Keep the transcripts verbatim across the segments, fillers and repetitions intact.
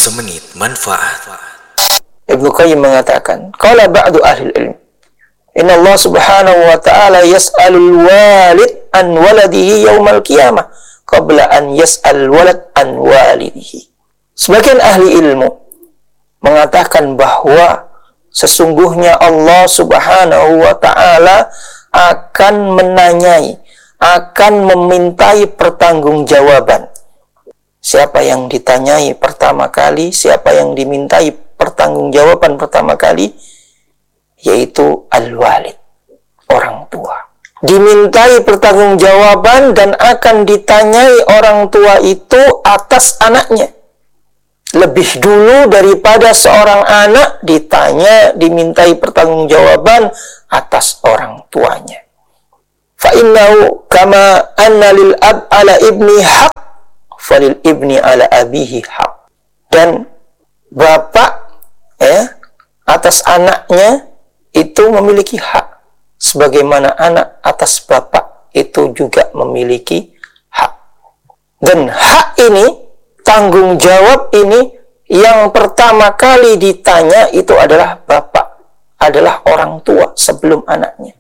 Semenit manfaat. Ibnu Qayyim mengatakan, qala ba'du ahli ilm, inna Allah subhanahu wa ta'ala yas'alul walid an waladihi yawmal qiyamah qabla an yas'al walad an walidihi. Sebagian ahli ilmu mengatakan bahwa sesungguhnya Allah subhanahu wa ta'ala akan menanyai, akan memintai pertanggungjawaban. Siapa yang ditanyai pertama kali, siapa yang dimintai pertanggungjawaban pertama kali, yaitu al-walid, orang tua. Dimintai pertanggungjawaban dan akan ditanyai orang tua itu atas anaknya. Lebih dulu daripada seorang anak ditanya, dimintai pertanggungjawaban atas orang tuanya. Fa innahu kama anna lil ab ala ibni haq, falil ibni ala abihi haq. Dan bapak ya atas anaknya itu memiliki hak, sebagaimana anak atas bapak itu juga memiliki hak. Dan hak ini, tanggung jawab ini, yang pertama kali ditanya itu adalah bapak, adalah orang tua sebelum anaknya.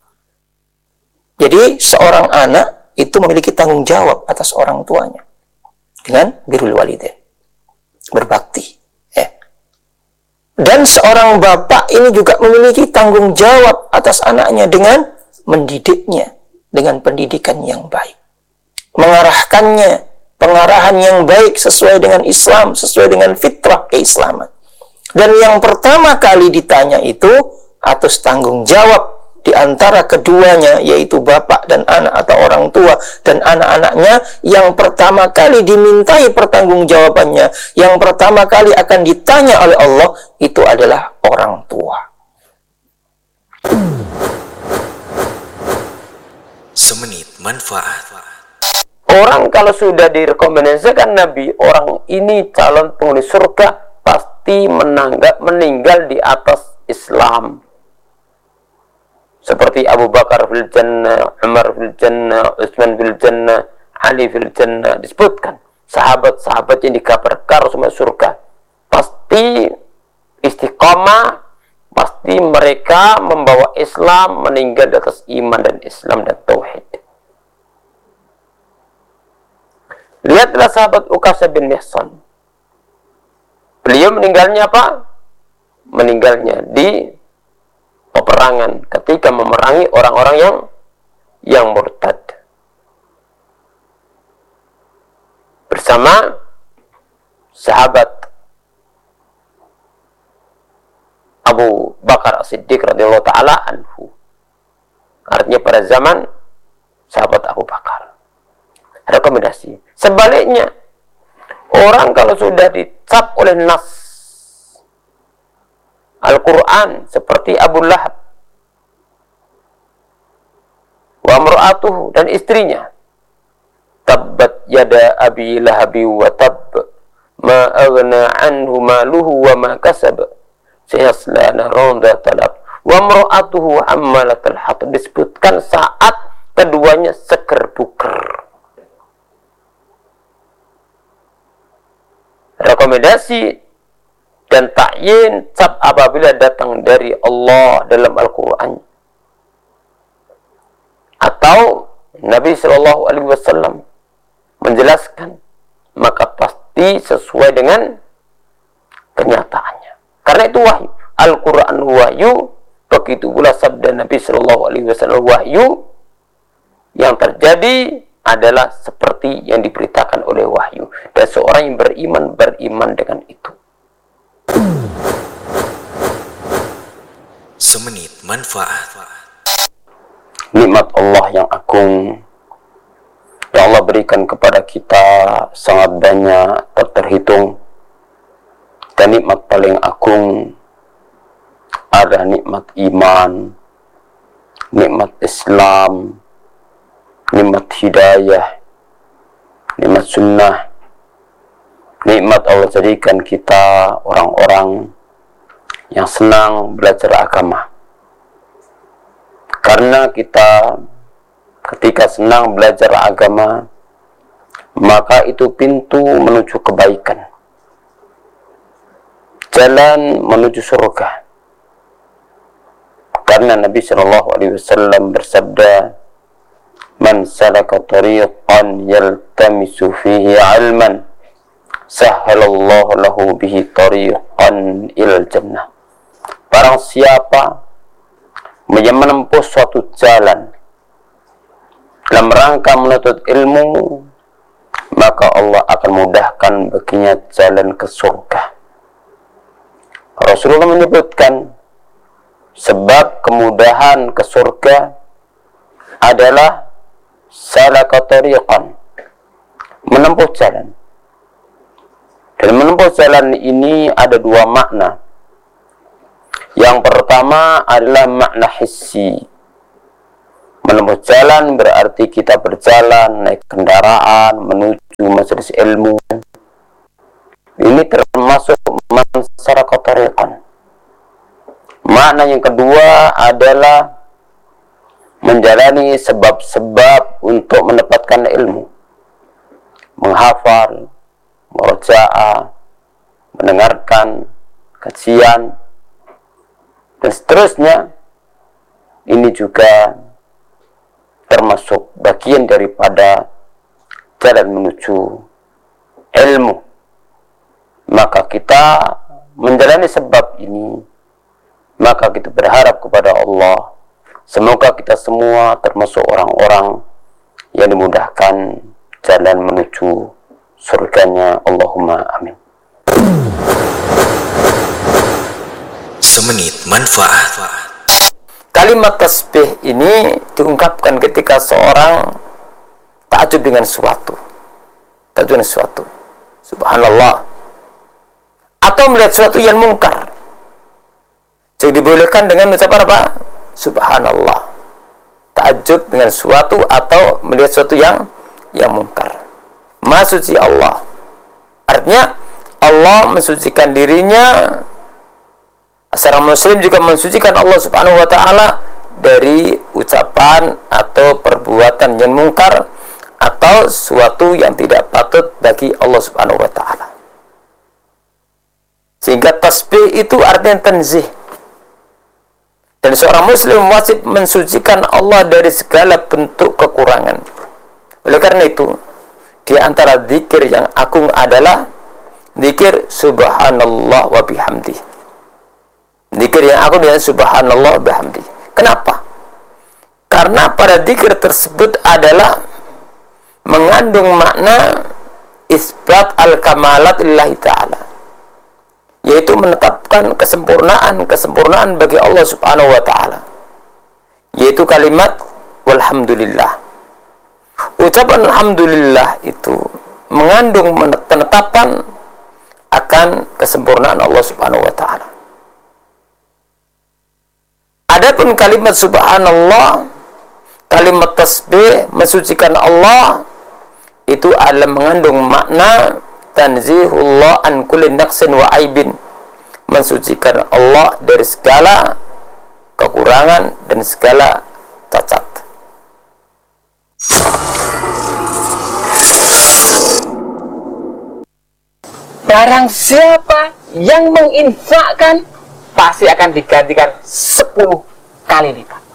Jadi seorang anak itu memiliki tanggung jawab atas orang tuanya dengan birrul walidain, berbakti. Ya. Dan seorang bapak ini juga memiliki tanggung jawab atas anaknya dengan mendidiknya dengan pendidikan yang baik, mengarahkannya pengarahan yang baik sesuai dengan Islam, sesuai dengan fitrah keislaman. Dan yang pertama kali ditanya itu atas tanggung jawab di antara keduanya, yaitu bapak dan anak atau orang tua dan anak-anaknya, yang pertama kali dimintai pertanggungjawabannya, yang pertama kali akan ditanya oleh Allah, itu adalah orang tua. Semenit manfaat. Orang kalau sudah direkomendasikan Nabi, orang ini calon penghuni surga, pasti menanggap meninggal di atas Islam. Seperti Abu Bakar fil jannah, Umar fil jannah, Utsman fil jannah, Ali fil jannah, disebutkan sahabat-sahabat yang dikabarkan Rasulullah surga pasti istiqamah, pasti mereka membawa Islam, meninggal di atas iman dan Islam dan tauhid. Lihatlah sahabat Uqasah bin Mihsan. Beliau meninggalnya apa? Meninggalnya di peperangan ketika memerangi orang-orang yang yang murtad bersama sahabat Abu Bakar As-Siddiq radhiyallahu taala anhu. Artinya pada zaman sahabat Abu Bakar. Rekomendasi. Sebaliknya, orang kalau sudah dicap oleh nas Al-Quran seperti Abu Lahab wa imra'atuhu, dan istrinya, tabbat yada abi lahabi wa tab ma aghna anhu maluhu wa ma kasab sayasla naran dzata lahab wa imra'atuhu hammalatal hatab, disebutkan saat keduanya seger buker. Rekomendasi dan ta'yin cap apabila datang dari Allah dalam Al-Quran atau Nabi Shallallahu Alaihi Wasallam menjelaskan, maka pasti sesuai dengan kenyataannya. Karena itu wahyu. Al-Quran wahyu, begitu pula sabda Nabi Shallallahu Alaihi Wasallam wahyu. Yang terjadi adalah seperti yang diberitakan oleh wahyu, dan seorang yang beriman beriman dengan itu. Semenit manfaat. Nikmat Allah yang agung yang Allah berikan kepada kita sangat banyak, tak terhitung. Dan nikmat paling agung ada nikmat iman, nikmat Islam, nikmat hidayah, nikmat sunnah. Nikmat Allah jadikan kita orang-orang yang senang belajar agama. Karena kita ketika senang belajar agama, maka itu pintu menuju kebaikan. jalan menuju surga. Karena Nabi Shallallahu Alaihi Wasallam bersabda, "Man salaka tariqan yaltamisu fihi ilman, sahhalallahu lahu bihi tariqan ilal jannah." Barang siapa yang menempuh suatu jalan dalam rangka menuntut ilmu, maka Allah akan mudahkan baginya jalan ke surga. Rasulullah menyebutkan sebab kemudahan ke surga adalah salaka tariqan, menempuh jalan. Dan menempuh jalan ini ada dua makna. Yang pertama adalah makna hissi. Menempuh jalan berarti kita berjalan, naik kendaraan, menuju majelis ilmu. Ini termasuk man salaka tariqan. Makna yang kedua adalah menjalani sebab-sebab untuk mendapatkan ilmu. Menghafal, murajaah, mendengarkan kajian, dan seterusnya. Ini juga termasuk bagian daripada jalan menuju ilmu. Maka kita menjalani sebab ini, maka kita berharap kepada Allah, semoga kita semua termasuk orang-orang yang dimudahkan jalan menuju surganya. Allahumma amin. Semenit manfaat. Kalimat tasbih ini diungkapkan ketika seorang takjub dengan suatu. Takjub dengan suatu. Subhanallah. Atau melihat suatu yang mungkar. Jadi dibolehkan dengan ucapan apa? Subhanallah. Takjub dengan suatu atau melihat suatu yang yang mungkar. Maha suci Allah. Artinya Allah mensucikan dirinya. Seorang muslim juga mensucikan Allah Subhanahu wa taala dari ucapan atau perbuatan yang mungkar atau suatu yang tidak patut bagi Allah Subhanahu wa taala. Sehingga tasbih itu artinya tanzih. Dan seorang muslim wajib mensucikan Allah dari segala bentuk kekurangan. Oleh karena itu, di antara zikir yang agung adalah zikir subhanallah wa bihamdi. Zikir yang agung dengan subhanallah wa bihamdi. Kenapa? Karena pada zikir tersebut adalah mengandung makna isbat al-kamalat lillahi ta'ala, yaitu menetapkan kesempurnaan-kesempurnaan bagi Allah Subhanahu wa taala, yaitu kalimat walhamdulillah. Ucapan alhamdulillah itu mengandung penetapan akan kesempurnaan Allah Subhanahu wa taala. Adapun kalimat subhanallah, kalimat tasbih mensucikan Allah, itu adalah mengandung makna tanzihullah an kulli naqsin wa aibin, mensucikan Allah dari segala kekurangan dan segala cacat. Barang siapa yang menginfakkan, pasti akan digantikan sepuluh kali lipat.